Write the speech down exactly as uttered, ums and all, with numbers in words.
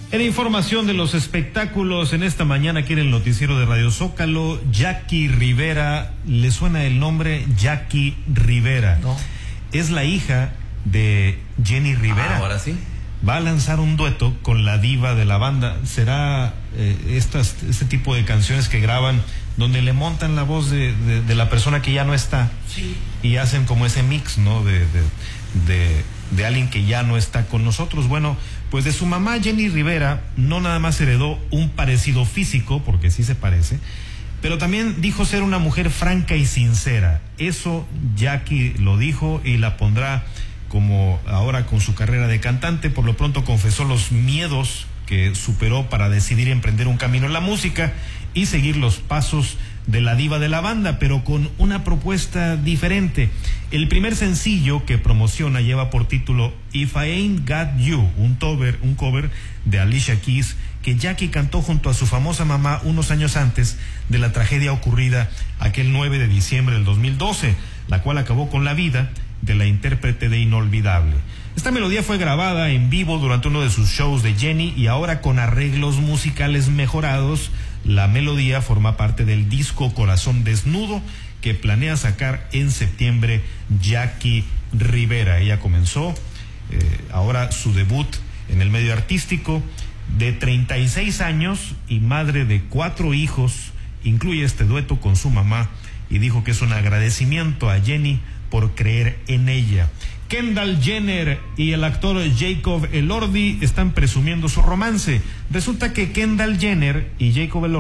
En información de los espectáculos, en esta mañana aquí en el noticiero de Radio Zócalo, Jackie Rivera, ¿le suena el nombre? Jackie Rivera. No. Es la hija de Jenny Rivera. Ah, ahora sí. Va a lanzar un dueto con la diva de la banda. Será eh, estas, este tipo de canciones que graban donde le montan la voz de, de, de la persona que ya no está. Sí. Y hacen como ese mix, ¿no? De, de, de, de alguien que ya no está con nosotros. Bueno, pues de su mamá Jenny Rivera no nada más heredó un parecido físico, porque sí se parece, pero también dijo ser una mujer franca y sincera. Eso Jackie lo dijo y la pondrá como ahora con su carrera de cantante. Por lo pronto confesó los miedos que superó para decidir emprender un camino en la música y seguir los pasos de la diva de la banda, pero con una propuesta diferente. El primer sencillo que promociona lleva por título If I Ain't Got You, un cover, un cover de Alicia Keys que Jackie cantó junto a su famosa mamá unos años antes de la tragedia ocurrida aquel nueve de diciembre del dos mil doce, la cual acabó con la vida de la intérprete de Inolvidable. Esta melodía fue grabada en vivo durante uno de sus shows de Jenny y ahora con arreglos musicales mejorados. La melodía forma parte del disco Corazón Desnudo que planea sacar en septiembre Jackie Rivera. Ella comenzó eh, ahora su debut en el medio artístico. De treinta y seis años y madre de cuatro hijos, incluye este dueto con su mamá y dijo que es un agradecimiento a Jenny por creer en ella. Kendall Jenner y el actor Jacob Elordi están presumiendo su romance. Resulta que Kendall Jenner y Jacob Elordi